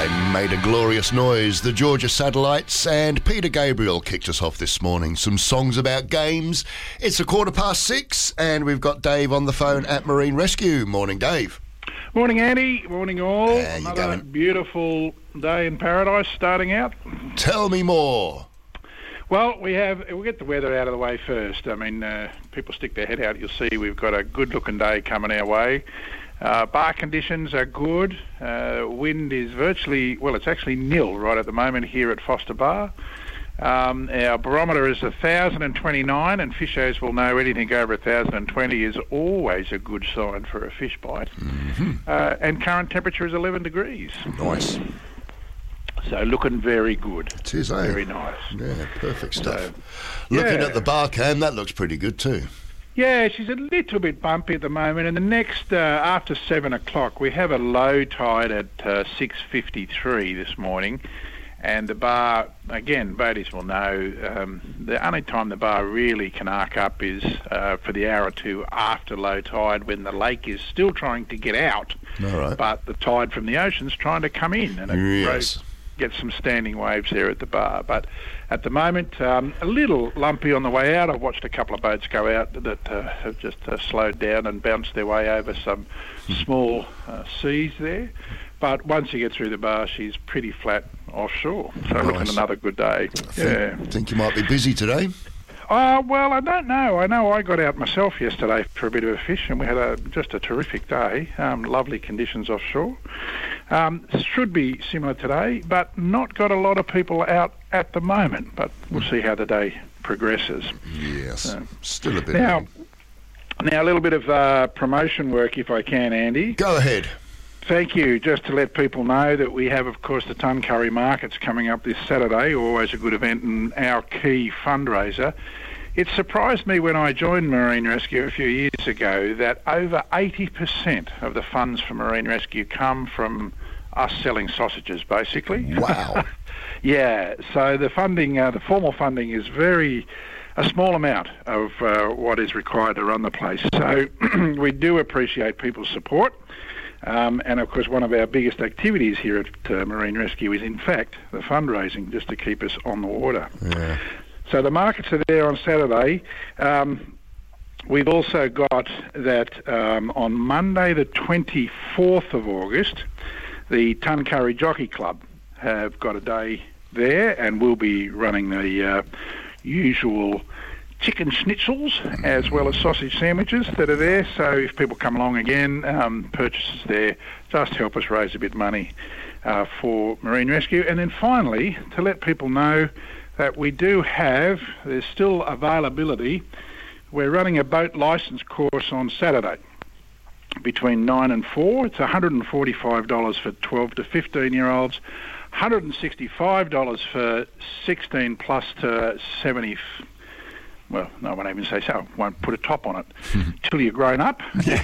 They made a glorious noise. The Georgia Satellites and Peter Gabriel kicked us off this morning. Some songs about games. It's 6:15 and we've got Dave on the phone at Marine Rescue. Morning, Dave. Morning, Andy. Morning, all. How you Another going? Beautiful day in paradise starting out. Tell me more. Well, we'll get the weather out of the way first. I mean, people stick their head out. You'll see we've got a good-looking day coming our way. Bar conditions are good. Wind is it's actually nil right at the moment here at Foster Bar. Our barometer is 1,029, and fishers will know anything over 1,020 is always a good sign for a fish bite. Mm-hmm. And current temperature is 11 degrees. Nice. So looking very good. It is, eh? Very nice. Yeah, perfect stuff. Looking at the bar cam, that looks pretty good too. Yeah, she's a little bit bumpy at the moment. And the next, after 7 o'clock, we have a low tide at 6:53 this morning. And the bar, again, boaties will know, the only time the bar really can arc up is for the hour or two after low tide when the lake is still trying to get out. All right. But the tide from the ocean's trying to come in. And it get some standing waves there at the bar. But at the moment, a little lumpy on the way out. I've watched a couple of boats go out that have just slowed down and bounced their way over some small seas there. But once you get through the bar, she's pretty flat offshore. So Nice. looking another good day. I think you might be busy today. Well, I don't know. I know I got out myself yesterday for a bit of a fish, and we had just a terrific day. Lovely conditions offshore. Should be similar today, but not got a lot of people out at the moment. But we'll see how the day progresses. Yes. Still a bit. Now a little bit of promotion work, if I can, Andy. Go ahead. Thank you. Just to let people know that we have, of course, the Tuncurry Markets coming up this Saturday, always a good event and our key fundraiser. It surprised me when I joined Marine Rescue a few years ago that over 80% of the funds for Marine Rescue come from us selling sausages, basically. Wow. Yeah, so the funding, the formal funding is a small amount of what is required to run the place. So we do appreciate people's support. And, of course, one of our biggest activities here at Marine Rescue is, in fact, the fundraising, just to keep us on the water. Yeah. So the markets are there on Saturday. We've also got that on Monday, the 24th of August, the Tuncurry Jockey Club have got a day there, and we'll be running the usual chicken schnitzels as well as sausage sandwiches that are there. So if people come along again, purchases there, just help us raise a bit of money for Marine Rescue. And then finally, to let people know that we do have, there's still availability, we're running a boat licence course on Saturday between 9 and 4. It's $145 for 12 to 15-year-olds, $165 for 16 plus to 70. Well, no, I won't even say so. I won't put a top on it till you're grown up.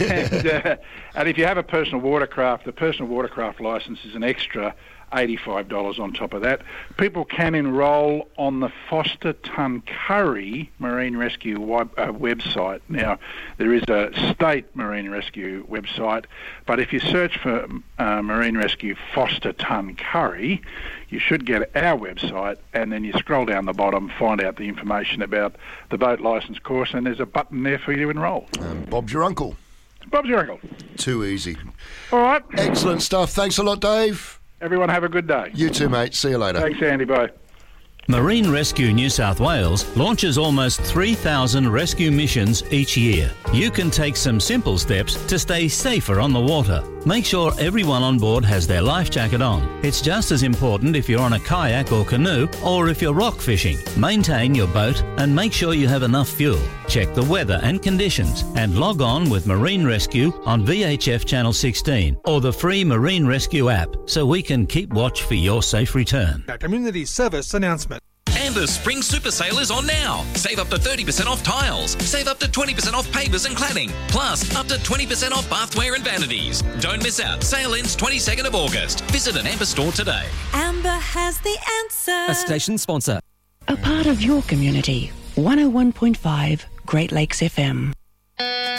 And if you have a personal watercraft, the personal watercraft licence is an extra $85 on top of that. People can enrol on the Foster Tuncurry Marine Rescue website. Now, there is a state Marine Rescue website, but if you search for Marine Rescue Foster Tuncurry, you should get our website, and then you scroll down the bottom, find out the information about the boat licence course, and there's a button there for you to enrol. Bob's your uncle. Bob's your uncle. Too easy. All right. Excellent stuff. Thanks a lot, Dave. Everyone have a good day. You too, mate. See you later. Thanks, Andy. Bye. Marine Rescue New South Wales launches almost 3,000 rescue missions each year. You can take some simple steps to stay safer on the water. Make sure everyone on board has their life jacket on. It's just as important if you're on a kayak or canoe or if you're rock fishing. Maintain your boat and make sure you have enough fuel. Check the weather and conditions and log on with Marine Rescue on VHF Channel 16 or the free Marine Rescue app so we can keep watch for your safe return. A community service announcement. And the Spring Super Sale is on now. Save up to 30% off tiles. Save up to 20% off pavers and cladding. Plus, up to 20% off bathware and vanities. Don't miss out. Sale ends 22nd of August. Visit an Amber store today. Amber has the answer. A station sponsor. A part of your community. 101.5 Great Lakes FM.